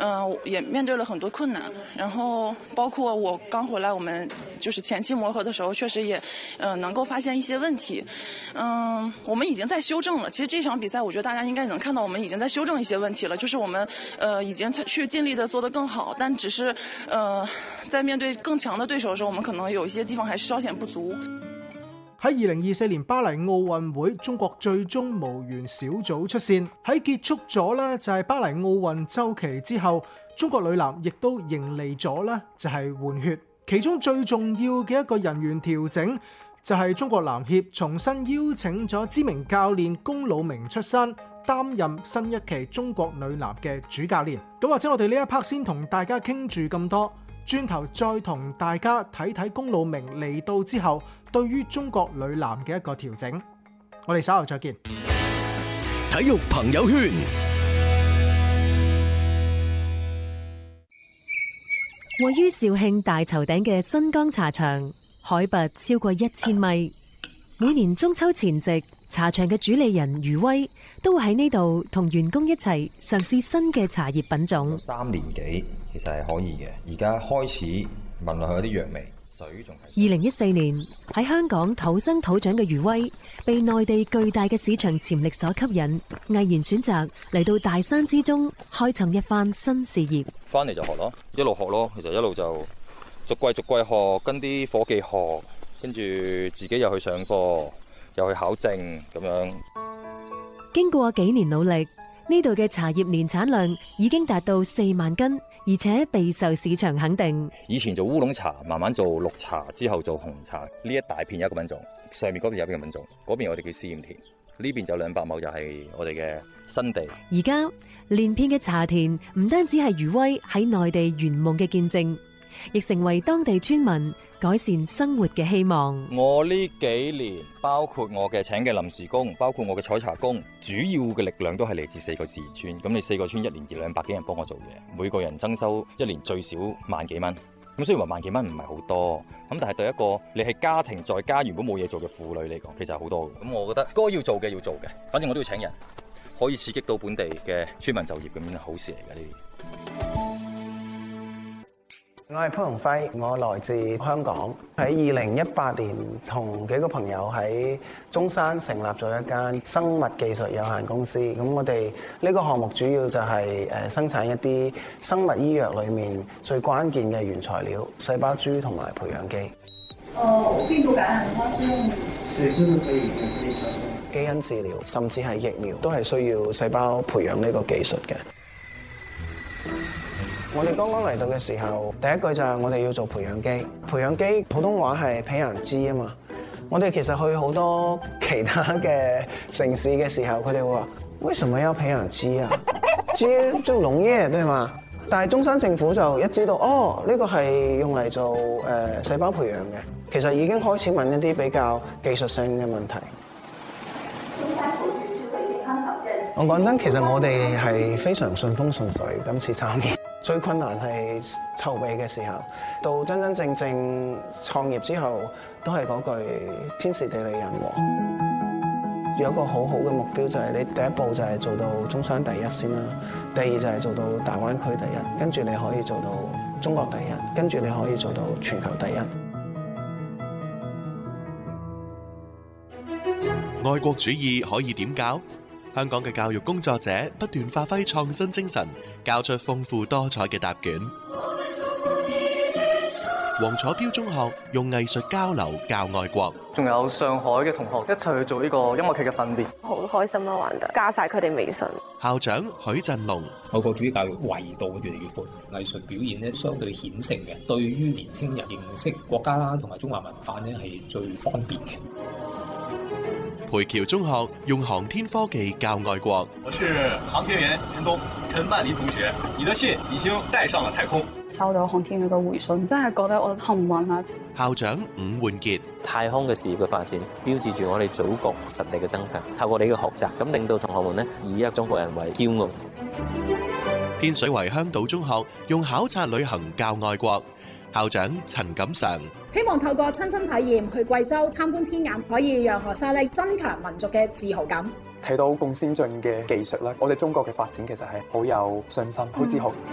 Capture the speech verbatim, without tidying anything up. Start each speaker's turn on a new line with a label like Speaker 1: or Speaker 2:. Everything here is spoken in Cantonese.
Speaker 1: 呃，也面对了很多困难。然后包括我刚回来，我们就是前期磨合的时候，确实也呃能够发现一些问题。嗯、呃，我们已经在修正了。其实这场比赛，我觉得大家应该能看到，我们已经在修正一些问题了。就是我们呃已经去尽力的做得更好，但只是呃在面對更強的對手的時候，我們可能有一些地方還是稍顯不足。
Speaker 2: 喺二零二四年巴黎奧運會，中國最終無緣小組出線。喺結束咗呢就係巴黎奧運週期之後，中國女籃亦都迎嚟咗呢就係換血。其中最重要嘅一個人員調整，就係中國籃協重新邀請咗知名教練龔魯鳴出山，擔任新一期中國女籃嘅主教練。咁或者我哋呢一 part 先同大家傾住咁多，轉頭再同大家睇睇龔魯鳴嚟到之後對於中國女籃嘅一個調整。我哋稍後再見。
Speaker 3: 體育朋友圈，
Speaker 4: 位於肇慶大頭頂嘅新江茶場，海拔超過一千米。每年中秋前夕，茶場嘅主理人余威都會喺呢度同員工一齊嘗試新嘅茶葉品種。
Speaker 5: 三年幾其實係可以嘅，而家開始聞落去有啲藥味，水仲係。
Speaker 4: 二零一四年喺香港土生土長嘅余威，被內地巨大嘅市場潛力所吸引，毅然選擇嚟到大山之中開創一番新事業。
Speaker 5: 翻嚟就學咯，一路學咯，其實一路就逐季逐季學，跟啲伙計學，跟住自己又去上課，又去考證咁樣。
Speaker 4: 經過幾年努力，呢度嘅茶葉年產量已經達到四萬斤，而且備受市場肯定。
Speaker 5: 以前做烏龍茶，慢慢做綠茶，之後做紅茶。呢一大片有一個品種，上面嗰邊有一個品種，嗰邊我哋叫試驗田，呢邊就兩百畝就係我哋嘅新地。
Speaker 4: 而家連片嘅茶田唔單止係余威喺內地圓夢嘅見證，亦成為當地村民改善生活嘅希望。
Speaker 5: 我呢幾年，包括我嘅請嘅臨時工，包括我嘅採茶工，主要嘅力量都係嚟自四個自然村。咁你四個村一年二兩百幾人幫我做嘢，每個人增收一年最少萬幾蚊。咁雖然話萬幾蚊唔係好多，咁但係對一個你係家庭在家原本冇嘢做嘅婦女嚟講，其實係好多嘅。咁我覺得該要做嘅要做嘅，反正我都要請人，可以刺激到本地嘅村民就業，咁樣好事嚟嘅呢啲。
Speaker 6: 我係潘鴻輝，我來自香港。喺二零一八年，同幾個朋友喺中山成立咗一間生物技術有限公司。咁我哋呢個項目主要就係誒生產一啲生物醫藥裏面最關鍵嘅原材料——細胞株同埋培養基。
Speaker 7: 哦，病毒感染的話是用？
Speaker 6: 對，這個可以可以上基因治療，甚至係疫苗，都係需要細胞培養呢個技術嘅。我哋剛剛嚟到嘅時候，第一句就係我哋要做培養基。培養基普通話係培養基啊嘛。我哋其實去好多其他嘅城市嘅時候，佢哋會話：為什麼要培養基啊？基就農業對嘛？但係中山政府就一知道，哦，呢個係用嚟做誒細胞培養嘅，其實已經開始問一啲比較技術性嘅問題。我講真，其實我哋係非常順風順水，今次參與。最困難係籌備嘅時候，到真真正正創業之後，都係嗰句天時地利人和。有一個好好嘅目標就係你第一步就係做到中山第一先啦，第二就係做到大灣區第一，跟住你可以做到中國第一，跟住你可以做到全球第一。
Speaker 8: 愛國主義可以點教？香港嘅教育工作者不斷發揮創新精神，交出豐富多彩嘅答卷。黃楚標中學用藝術交流教愛國，
Speaker 9: 仲有上海嘅同學一齊去做呢個音樂劇嘅訓練，
Speaker 10: 好開心啦！玩得加晒佢哋微信。
Speaker 8: 校長許振龍，
Speaker 11: 愛國主義教育維度越嚟越闊，藝術表現咧相對顯性嘅，對於年輕人認識國家啦同埋中華文化咧係最方便嘅。
Speaker 8: 培僑中學用航天科技教愛國。
Speaker 12: 我是航天員陳東，陳曼妮同學，你的信已經帶上了太空。
Speaker 13: 收到航天員嘅回信，真係覺得我幸運啊！
Speaker 8: 校長伍煥傑，
Speaker 14: 太空嘅事業嘅發展，標誌住我哋祖國實力嘅增強。透過你嘅學習，咁令到同學們呢以一個中國人為驕傲。
Speaker 8: 天水圍香島中學用考察旅行教愛國。校長陳錦常，
Speaker 15: 希望透過親身體驗去貴州參觀天眼，可以讓學生咧增強民族嘅自豪感。
Speaker 16: 睇到咁先進嘅技術啦，我哋中國嘅發展其實係好有信心、好自豪。